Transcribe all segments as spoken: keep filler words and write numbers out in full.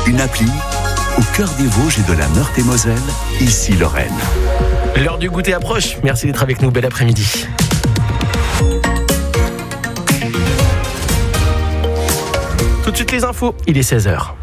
Une appli au cœur des Vosges et de la Meurthe-et-Moselle, ici Lorraine. L'heure du goûter approche. Merci d'être avec nous. Bel après-midi. Tout de suite les infos. Il est seize heures.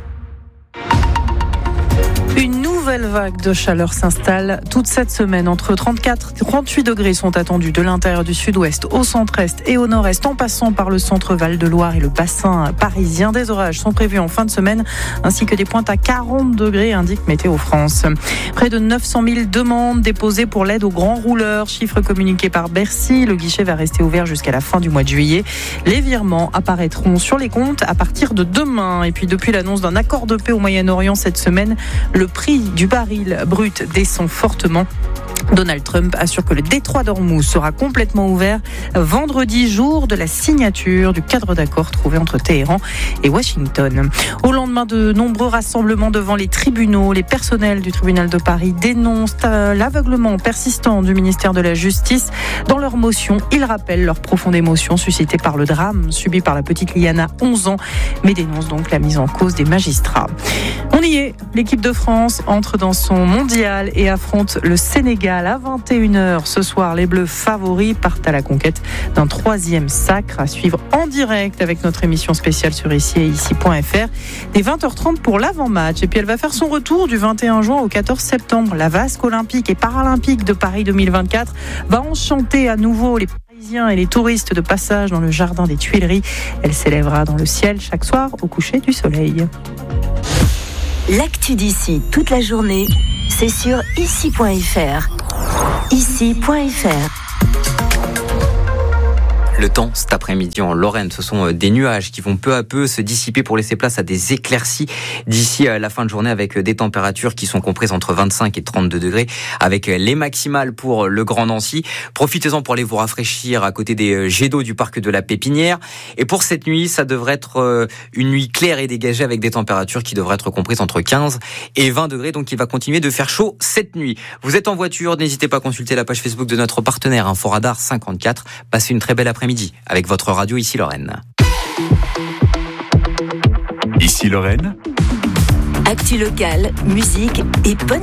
Une nouvelle vague de chaleur s'installe toute cette semaine. Entre trente-quatre et trente-huit degrés sont attendus de l'intérieur du sud-ouest au centre-est et au nord-est, en passant par le centre Val-de-Loire et le bassin parisien. Des orages sont prévus en fin de semaine, ainsi que des pointes à quarante degrés, indique Météo France. Près de neuf cent mille demandes déposées pour l'aide aux grands rouleurs. Chiffre communiqué par Bercy. Le guichet va rester ouvert jusqu'à la fin du mois de juillet. Les virements apparaîtront sur les comptes à partir de demain. Et puis, depuis l'annonce d'un accord de paix au Moyen-Orient cette semaine, le prix du baril brut descend fortement. Donald Trump assure que le détroit d'Ormuz sera complètement ouvert vendredi, jour de la signature du cadre d'accord trouvé entre Téhéran et Washington. Au lendemain de nombreux rassemblements devant les tribunaux, les personnels du tribunal de Paris dénoncent l'aveuglement persistant du ministère de la Justice. Dans leur motion, ils rappellent leur profonde émotion suscitée par le drame subi par la petite Liana, onze ans, mais dénoncent donc la mise en cause des magistrats. On y est, l'équipe de France entre dans son mondial et affronte le Sénégal. À vingt et une heures ce soir, les Bleus favoris partent à la conquête d'un troisième sacre à suivre en direct avec notre émission spéciale sur ici et ici point f r dès vingt heures trente pour l'avant-match. Et puis elle va faire son retour du vingt et un juin au quatorze septembre. La Vasque olympique et paralympique de Paris deux mille vingt-quatre va enchanter à nouveau les Parisiens et les touristes de passage dans le jardin des Tuileries. Elle s'élèvera dans le ciel chaque soir au coucher du soleil. L'actu d'ici toute la journée, c'est sur ici point f r. ici point f r. Le temps, cet après-midi en Lorraine, ce sont des nuages qui vont peu à peu se dissiper pour laisser place à des éclaircies d'ici à la fin de journée, avec des températures qui sont comprises entre vingt-cinq et trente-deux degrés, avec les maximales pour le Grand Nancy. Profitez-en pour aller vous rafraîchir à côté des jets d'eau du parc de la Pépinière. Et pour cette nuit, ça devrait être une nuit claire et dégagée avec des températures qui devraient être comprises entre quinze et vingt degrés. Donc il va continuer de faire chaud cette nuit. Vous êtes en voiture, n'hésitez pas à consulter la page Facebook de notre partenaire Inforadar cinquante-quatre. Passez une très belle après-midi avec votre radio Ici Lorraine. Ici Lorraine. Actu locale, musique et bonne